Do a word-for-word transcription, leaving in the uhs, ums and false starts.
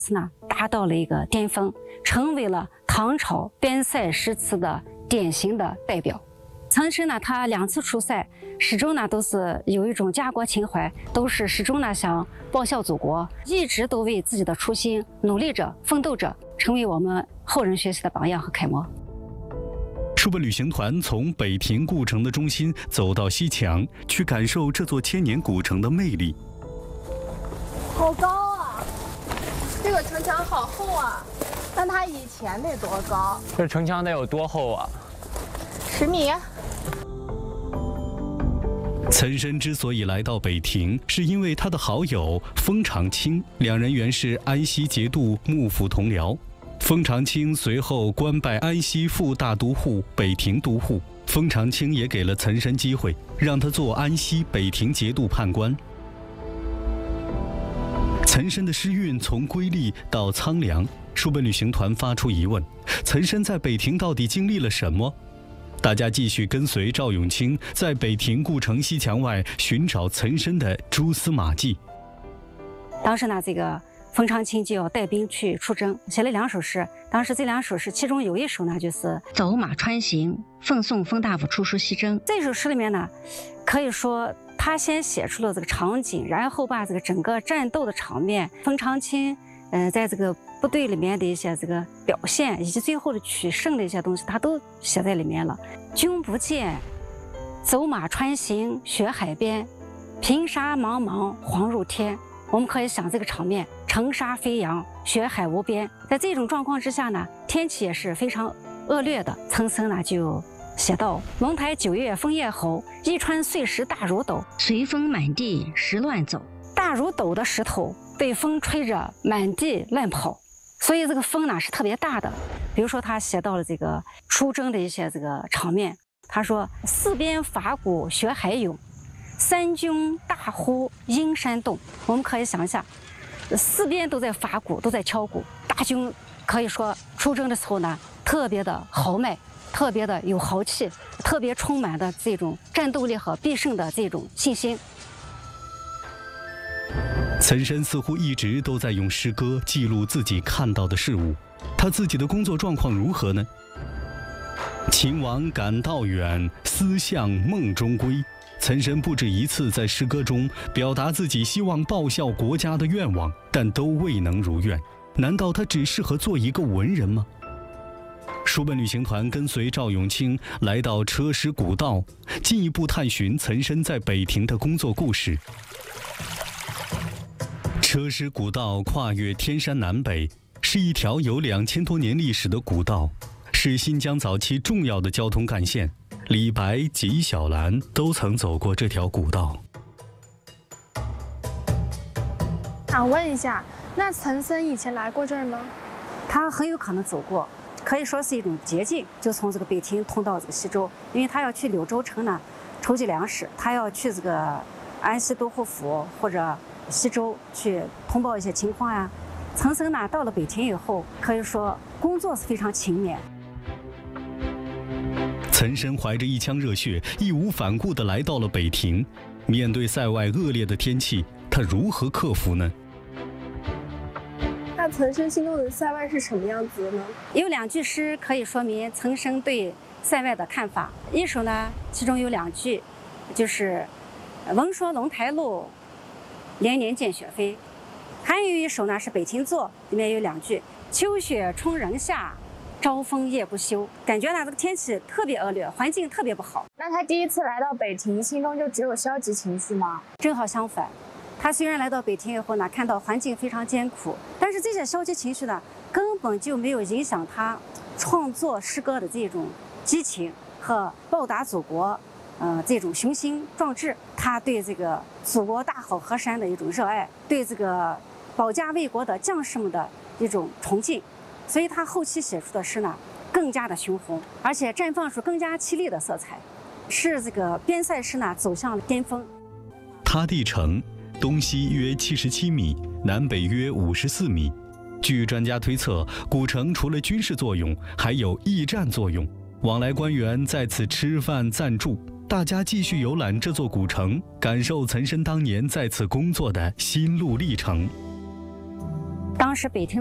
呢达到了一个巅峰，成为了唐朝边塞诗词的典型的代表。岑参呢，他两次出塞，始终呢都是有一种家国情怀，都是始终呢想报效祖国，一直都为自己的初心努力着、奋斗着，成为我们后人学习的榜样和楷模。 书本旅行团从北庭故城的中心走到西墙，去感受这座千年古城的魅力。 好高啊！这个城墙好厚啊，但它以前得多高？ 这城墙得有多厚啊？ 十米。 岑参之所以来到北庭，是因为他的好友封长清，两人原是安西节度幕府同僚。封长清随后官拜安西副大都护、北庭都护。封长清也给了岑参机会，让他做安西、北庭节度判官。岑参的诗韵从瑰丽到苍凉，书本旅行团发出疑问：岑参在北庭到底经历了什么？大家继续跟随赵永清在北庭故城西墙外寻找岑参的蛛丝马迹。 当时呢，这个封长清就要带兵去出征，写了两首诗。当时这两首诗，其中有一首呢，就是“走马穿行，奉送封大夫出师西征”。这首诗里面呢，可以说他先写出了这个场景，然后把这个整个战斗的场面，封长清呃，在这个部队里面的一些这个表现，以及最后的取胜的一些东西，他都写在里面了。君不见，走马穿行雪海边，平沙茫茫黄入天。我们可以想这个场面，尘沙飞扬，雪海无边。在这种状况之下呢，天气也是非常恶劣的。岑参呢就写道：龙台九月枫叶红，一川碎石大如斗，随风满地石乱走。大如斗的石头被风吹着满地乱跑，所以这个风呢是特别大的。比如说他写到了这个出征的一些这个场面，他说：四边伐鼓雪海涌，三军大呼阴山动。我们可以想一下，四边都在伐鼓，都在敲鼓，大军可以说出征的时候呢，特别的豪迈，特别的有豪气，特别充满的这种战斗力和必胜的这种信心。 岑参似乎一直都在用诗歌记录自己看到的事物，他自己的工作状况如何呢？秦王赶道远，思向梦中归。岑参不止一次在诗歌中表达自己希望报效国家的愿望，但都未能如愿。难道他只适合做一个文人吗？书本旅行团跟随赵永清来到车师古道，进一步探寻岑参在北庭的工作故事。车师古道跨越天山南北，是一条有两千多年历史的古道，是新疆早期重要的交通干线。李白、纪晓岚都曾走过这条古道。 想问一下，那岑参以前来过这儿吗？ 他很有可能走过，可以说是一种捷径，就从这个北庭通到这个西周，因为他要去柳州城呢筹集粮食，他要去这个安西都护府或者西周去通报一些情况呀。岑参呢到了北庭以后，可以说工作是非常勤勉。 岑参怀着一腔热血，义无反顾地来到了北庭。面对塞外恶劣的天气，他如何克服呢？ 那岑参心中的塞外是什么样子的呢？ 有两句诗可以说明岑参对塞外的看法。一首呢，其中有两句，就是“闻说龙台路，连年见雪飞”。还有一首呢是《北庭作》，里面有两句：“秋雪冲人下，朝风夜不休”。感觉呢这个天气特别恶劣，环境特别不好。 那他第一次来到北庭，心中就只有消极情绪吗？ 正好相反，他虽然来到北庭以后呢，看到环境非常艰苦，但是这些消极情绪呢，根本就没有影响他创作诗歌的这种激情和报答祖国，呃，这种雄心壮志。他对这个祖国大好河山的一种热爱，对这个保家卫国的将士们的一种崇敬，所以他后期写出的诗呢，更加的雄宏，而且绽放出更加凄厉的色彩，是这个边塞诗呢走向了巅峰。 他地城东西约七十七米，南北约五十四米。据专家推测，古城除了军事作用，还有驿站作用，往来官员在此吃饭暂住。大家继续游览这座古城，感受岑参当年在此工作的心路历程。 当时北庭